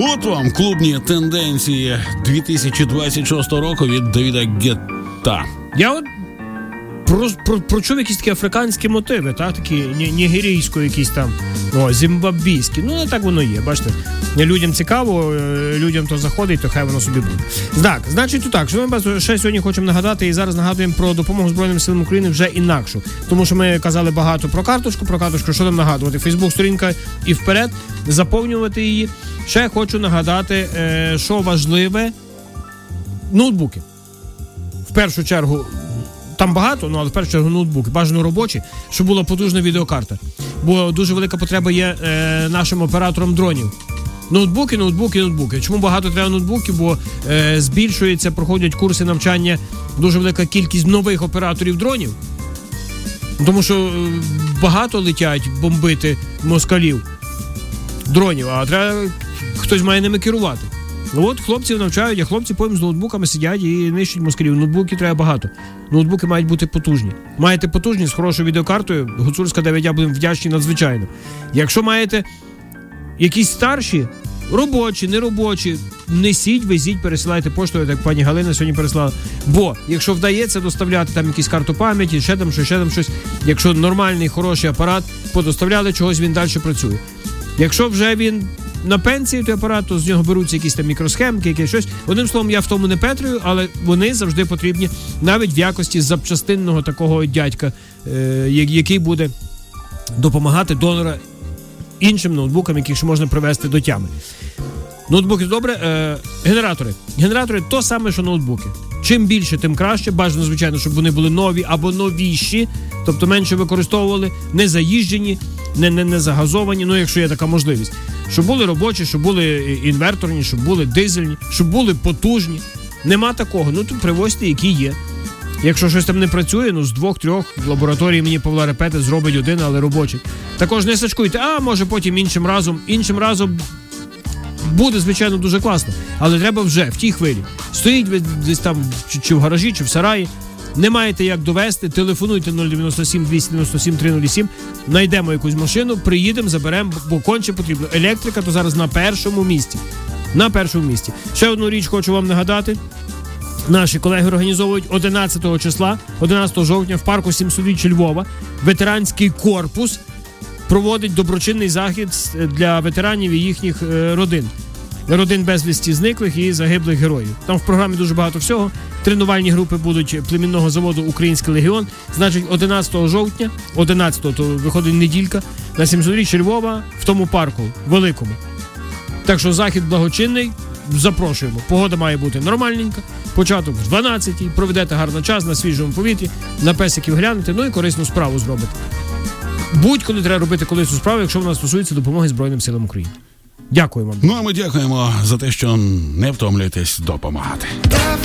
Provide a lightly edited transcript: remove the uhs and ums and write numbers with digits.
От вам клубні тенденції 2026 року від Давіда Гетта. Я от прочув якісь такі африканські мотиви, так? Такі нігерійсько якісь там, зімбабвійські. Ну, так воно є, бачите. Людям цікаво, людям то заходить, то хай воно собі буде. Так, значить, то так, що ми ще сьогодні хочемо нагадати, і зараз нагадуємо про допомогу Збройним силам України вже інакшу. Тому що ми казали багато про карточку, що там нагадувати. Фейсбук-сторінка і вперед, заповнювати її. Ще хочу нагадати, що важливе, ноутбуки. В першу чергу, там багато, але в першу чергу ноутбуки, бажано робочі, щоб була потужна відеокарта. Бо дуже велика потреба є нашим операторам дронів. Ноутбуки. Чому багато треба ноутбуків? Бо збільшується, проходять курси навчання, дуже велика кількість нових операторів дронів. Тому що багато летять бомбити москалів дронів, а треба, хтось має ними керувати. От хлопців навчають, а хлопці потім з ноутбуками сидять і нищать москалів. Ноутбуків треба багато. Ноутбуки мають бути потужні. Маєте потужні з хорошою відеокартою, Гуцульська 9, будемо вдячні надзвичайно. Якщо маєте якісь старші, робочі, неробочі, несіть, везіть, пересилайте поштою, як пані Галина сьогодні переслала. Бо, якщо вдається доставляти там якісь карту пам'яті, ще там щось, якщо нормальний, хороший апарат, подоставляли чогось, він далі працює. Якщо вже він на пенсії, той апарат, то з нього беруться якісь там мікросхемки, якесь щось. Одним словом, я в тому не петрую, але вони завжди потрібні навіть в якості запчастинного такого дядька, який буде допомагати донора іншим ноутбукам, яких ще можна привести до тями. Ноутбуки добре. Генератори то саме, що ноутбуки. Чим більше, тим краще. Бажано, звичайно, щоб вони були нові або новіші, тобто менше використовували, не заїжджені, не загазовані, якщо є така можливість. Щоб були робочі, щоб були інверторні, щоб були дизельні, щоб були потужні. Нема такого. То привозьте, які є. Якщо щось там не працює, з 2-3 в лабораторії мені Павла Репети зробить один, але робочий. Також не сачкуйте, може потім іншим разом буде, звичайно, дуже класно. Але треба вже в тій хвилі. Стоїть десь там, чи в гаражі, чи в сараї. Не маєте як довести, телефонуйте 097 297 307, знайдемо якусь машину, приїдемо, заберемо, бо конче потрібно. Електрика то зараз на першому місці. Ще одну річ хочу вам нагадати. Наші колеги організовують 11 жовтня в парку 700-річчя Львова ветеранський корпус проводить доброчинний захід для ветеранів і їхніх родин безвісті зниклих і загиблих героїв. Там в програмі дуже багато всього. Тренувальні групи будуть племінного заводу «Український легіон». Значить, 11 жовтня, то виходить неділька, на 700-річчя Львова в тому парку, великому. Так що захід благочинний, запрошуємо. Погода має бути нормальненька. Початок в 12-й, проведете гарно час на свіжому повітрі, на песиків глянете, і корисну справу зробите. Будь-коли треба робити корисну справу, якщо вона стосується допомоги Збройним силам України. Дякую вам. А ми дякуємо за те, що не втомлюєтесь допомагати.